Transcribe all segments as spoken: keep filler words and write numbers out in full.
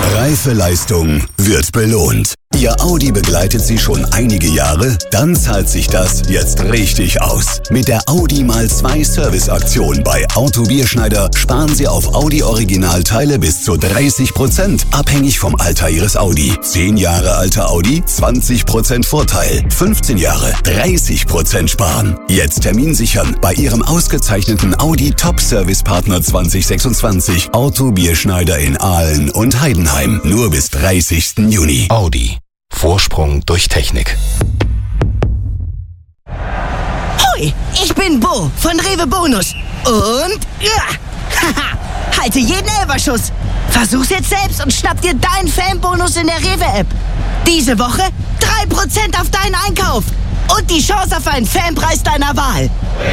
Reifeleistung wird belohnt. Ihr Audi begleitet Sie schon einige Jahre? Dann zahlt sich das jetzt richtig aus. Mit der Audi mal zwei Serviceaktion bei Auto Bierschneider sparen Sie auf Audi-Originalteile bis zu dreißig Prozent, abhängig vom Alter Ihres Audi. zehn Jahre alter Audi, zwanzig Prozent Vorteil. fünfzehn Jahre, dreißig Prozent sparen. Jetzt Termin sichern bei Ihrem ausgezeichneten Audi Top-Service-Partner zwanzig sechsundzwanzig. Auto Bierschneider in Aalen und Heidenheim. Nur bis dreißigsten Juni. Audi. Vorsprung durch Technik. Hoi, ich bin Bo von Rewe Bonus. Und ja, haha, halte jeden Elferschuss. Versuch's jetzt selbst und schnapp dir deinen Fanbonus in der Rewe-App. Diese Woche drei Prozent auf deinen Einkauf. Und die Chance auf einen Fanpreis deiner Wahl.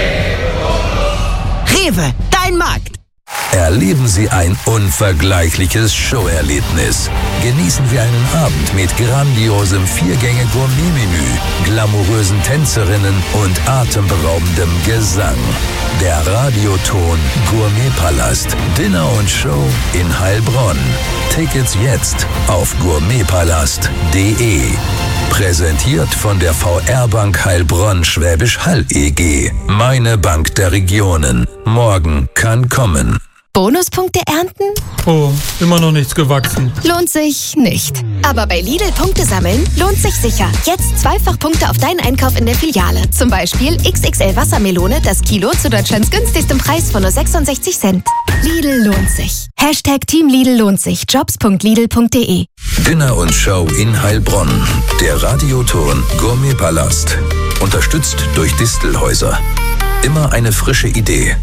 Rewe, dein Markt. Erleben Sie ein unvergleichliches Showerlebnis. Genießen Sie einen Abend mit grandiosem Viergänge-Gourmet-Menü, glamourösen Tänzerinnen und atemberaubendem Gesang. Der Radioton Gourmetpalast, Dinner und Show in Heilbronn. Tickets jetzt auf gourmetpalast punkt de. Präsentiert von der V R-Bank Heilbronn Schwäbisch Hall E G. Meine Bank der Regionen. Morgen kann kommen. Bonuspunkte ernten? Oh, immer noch nichts gewachsen. Lohnt sich nicht. Aber bei Lidl Punkte sammeln lohnt sich sicher. Jetzt zweifach Punkte auf deinen Einkauf in der Filiale. Zum Beispiel X X L Wassermelone, das Kilo zu Deutschlands günstigstem Preis von nur sechsundsechzig Cent. Lidl lohnt sich. Hashtag Team Lidl lohnt sich. jobs punkt lidl punkt de. Dinner und Show in Heilbronn. Der Radioton Gourmetpalast. Unterstützt durch Distelhäuser. Immer eine frische Idee.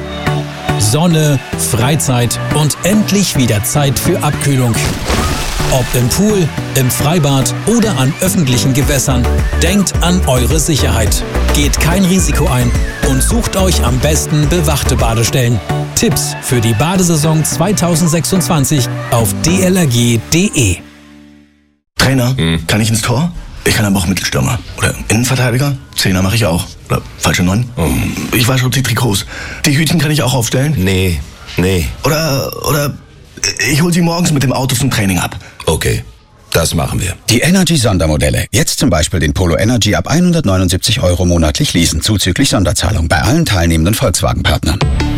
Sonne, Freizeit und endlich wieder Zeit für Abkühlung. Ob im Pool, im Freibad oder an öffentlichen Gewässern, denkt an eure Sicherheit. Geht kein Risiko ein und sucht euch am besten bewachte Badestellen. Tipps für die Badesaison zweitausendsechsundzwanzig auf d l r g punkt de. Trainer, hm. kann ich ins Tor? Ich kann aber auch Mittelstürmer. Oder Innenverteidiger? Zehner mache ich auch. Oder falsche Neun? Oh. Ich wasche die Trikots. Die Hütchen kann ich auch aufstellen? Nee, nee. Oder, oder ich hole sie morgens mit dem Auto zum Training ab. Okay, das machen wir. Die Energy-Sondermodelle. Jetzt zum Beispiel den Polo Energy ab hundertneunundsiebzig Euro monatlich leasen, zuzüglich Sonderzahlung bei allen teilnehmenden Volkswagen-Partnern.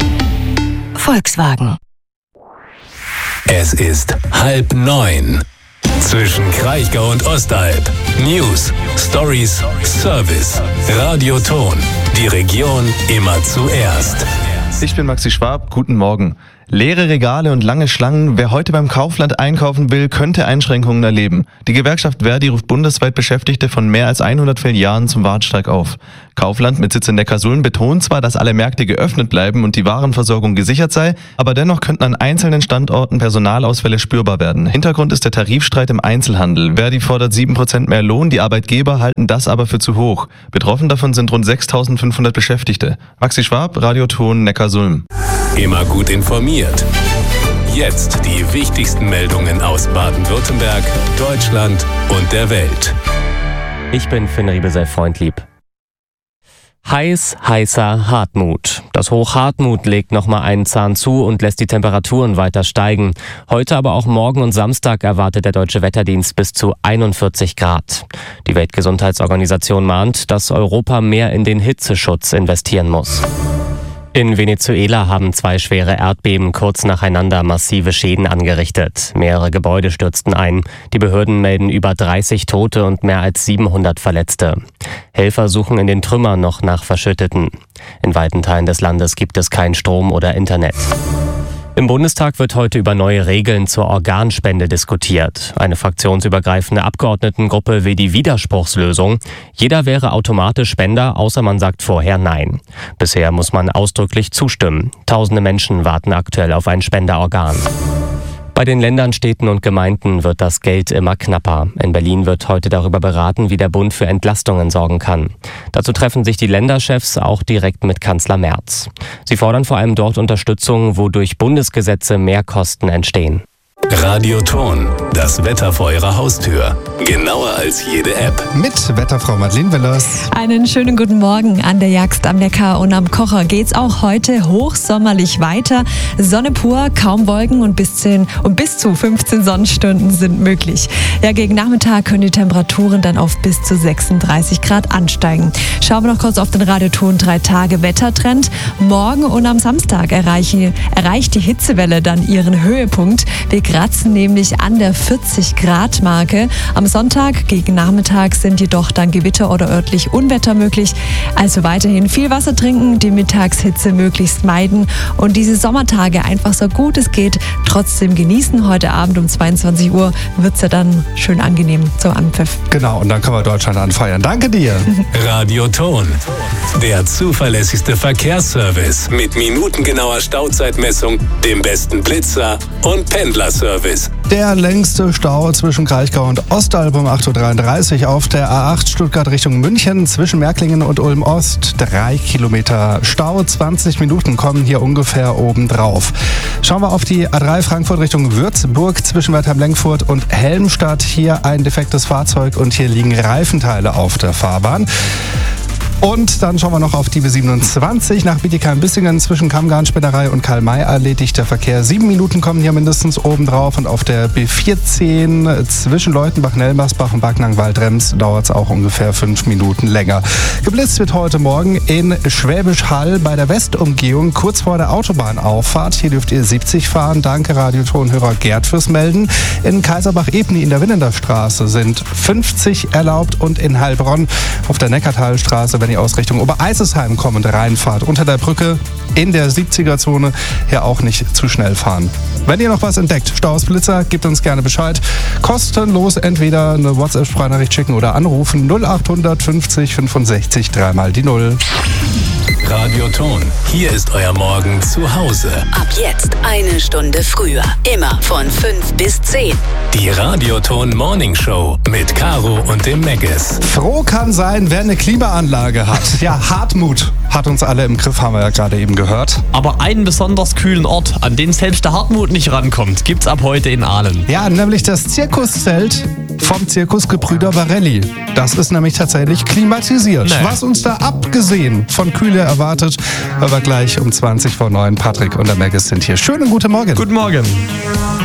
Volkswagen. Es ist halb neun. Zwischen Kraichgau und Ostalb. News, Stories, Service. Radioton. Die Region immer zuerst. Ich bin Maxi Schwab. Guten Morgen. Leere Regale und lange Schlangen. Wer heute beim Kaufland einkaufen will, könnte Einschränkungen erleben. Die Gewerkschaft Verdi ruft bundesweit Beschäftigte von mehr als hundert Filialen zum Wartstreik auf. Kaufland mit Sitz in Neckarsulm betont zwar, dass alle Märkte geöffnet bleiben und die Warenversorgung gesichert sei, aber dennoch könnten an einzelnen Standorten Personalausfälle spürbar werden. Hintergrund ist der Tarifstreit im Einzelhandel. Verdi fordert sieben Prozent mehr Lohn, die Arbeitgeber halten das aber für zu hoch. Betroffen davon sind rund sechstausendfünfhundert Beschäftigte. Maxi Schwab, Radioton Neckarsulm. Immer gut informiert. Jetzt die wichtigsten Meldungen aus Baden-Württemberg, Deutschland und der Welt. Ich bin Finn Riebesell Freundlieb. Heiß, heißer Hartmut. Das Hoch Hartmut legt nochmal einen Zahn zu und lässt die Temperaturen weiter steigen. Heute, aber auch morgen und Samstag erwartet der Deutsche Wetterdienst bis zu einundvierzig Grad. Die Weltgesundheitsorganisation mahnt, dass Europa mehr in den Hitzeschutz investieren muss. In Venezuela haben zwei schwere Erdbeben kurz nacheinander massive Schäden angerichtet. Mehrere Gebäude stürzten ein. Die Behörden melden über dreißig Tote und mehr als siebenhundert Verletzte. Helfer suchen in den Trümmern noch nach Verschütteten. In weiten Teilen des Landes gibt es keinen Strom oder Internet. Im Bundestag wird heute über neue Regeln zur Organspende diskutiert. Eine fraktionsübergreifende Abgeordnetengruppe will die Widerspruchslösung. Jeder wäre automatisch Spender, außer man sagt vorher Nein. Bisher muss man ausdrücklich zustimmen. Tausende Menschen warten aktuell auf ein Spenderorgan. Bei den Ländern, Städten und Gemeinden wird das Geld immer knapper. In Berlin wird heute darüber beraten, wie der Bund für Entlastungen sorgen kann. Dazu treffen sich die Länderchefs auch direkt mit Kanzler Merz. Sie fordern vor allem dort Unterstützung, wo durch Bundesgesetze Mehrkosten entstehen. Radioton, das Wetter vor Ihrer Haustür. Genauer als jede App. Mit Wetterfrau Madeleine Willers. Einen schönen guten Morgen. An der Jagd, am Neckar und am Kocher geht's auch heute hochsommerlich weiter. Sonne pur, kaum Wolken und bis, zehn, und bis zu fünfzehn Sonnenstunden sind möglich. Ja, gegen Nachmittag können die Temperaturen dann auf bis zu sechsunddreißig Grad ansteigen. Schauen wir noch kurz auf den Radioton drei Tage Wettertrend. Morgen und am Samstag erreichen, erreicht die Hitzewelle dann ihren Höhepunkt. Wir kratzen nämlich an der vierzig Grad Marke. Am Sonntag gegen Nachmittag sind jedoch dann Gewitter oder örtlich Unwetter möglich. Also weiterhin viel Wasser trinken, die Mittagshitze möglichst meiden und diese Sommertage einfach so gut es geht trotzdem genießen. Heute Abend um zweiundzwanzig Uhr wird es ja dann schön angenehm zum Anpfiff. Genau, und dann können wir Deutschland anfeiern. Danke dir. Radioton, der zuverlässigste Verkehrsservice mit minutengenauer Stauzeitmessung, dem besten Blitzer und Pendlerservice. Der längste Stau zwischen Kraichgau und Ostalb um acht Uhr dreiunddreißig auf der A acht Stuttgart Richtung München zwischen Merklingen und Ulm-Ost. Drei Kilometer Stau, zwanzig Minuten kommen hier ungefähr obendrauf. Schauen wir auf die A drei Frankfurt Richtung Würzburg zwischen Wertheim-Lenkfurt und Helmstadt. Hier ein defektes Fahrzeug und hier liegen Reifenteile auf der Fahrbahn. Und dann schauen wir noch auf die B siebenundzwanzig nach Bietigheim-Bissingen zwischen Kammgarn-Spinnerei und Karl-May-Allee. Dichter Verkehr. Sieben Minuten kommen hier mindestens oben drauf. Und auf der B vierzehn zwischen Leutenbach-Nelmersbach und Backnang-Waldrems dauert es auch ungefähr fünf Minuten länger. Geblitzt wird heute Morgen in Schwäbisch Hall bei der Westumgehung, kurz vor der Autobahnauffahrt. Hier dürft ihr siebzig fahren. Danke Radiotonhörer Gerd fürs Melden. In Kaiserbach-Ebni in der Winnender Straße sind fünfzig erlaubt und in Heilbronn auf der Neckartalstraße, wenn ihr aus Richtung Obereisesheim kommend reinfahrt, unter der Brücke in der siebziger-Zone, hier auch nicht zu schnell fahren. Wenn ihr noch was entdeckt, Staus, Blitzer, gebt uns gerne Bescheid. Kostenlos entweder eine WhatsApp-Sprachnachricht schicken oder anrufen null acht fünfzig fünfundsechzig dreimal die Null. Radioton, hier ist euer Morgen zu Hause. Ab jetzt eine Stunde früher. Immer von fünf bis zehn. Die Radioton Morning Show mit Caro und dem Meggis. Froh kann sein, wer eine Klimaanlage hat. Ja, Hartmut hat uns alle im Griff, haben wir ja gerade eben gehört. Aber einen besonders kühlen Ort, an den selbst der Hartmut nicht rankommt, gibt's ab heute in Aalen. Ja, nämlich das Zirkuszelt vom Zirkus Gebrüder Varelli. Das ist nämlich tatsächlich klimatisiert. Nee. Was uns da abgesehen von Kühle erwartet, hören wir gleich um zwanzig vor neun. Patrick und der Meggis sind hier. Schönen guten Morgen. Guten Morgen.